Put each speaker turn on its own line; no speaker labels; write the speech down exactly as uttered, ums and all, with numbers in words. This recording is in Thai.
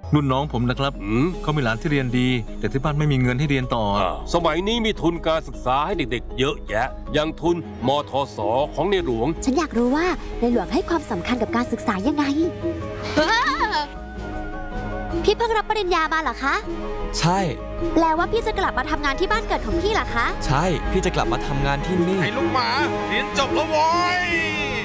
รุ่นน้องผมนะครับเขามีหลานที่เรียนดีแต่ที่บ้านไม่มีเงินให้เรียนต่อ
สมัยนี้มีทุนการศึกษาให้เด็กๆเยอะแยะอย่างทุนมทสของในหลวง
ฉันอยากรู้ว่าในหลวงให้ความสำคัญกับการศึกษายังไงพี่เพิ่งรับปริญญามาเหรอคะ
ใช่
แปลว่าพี่จะกลับมาทำงานที่บ้านเกิดของพี่เหรอคะ
ใช่พี่จะกลับมาทำงานที่นี่
ไอ้ลูกหมาเรียนจบแล้วโว้ย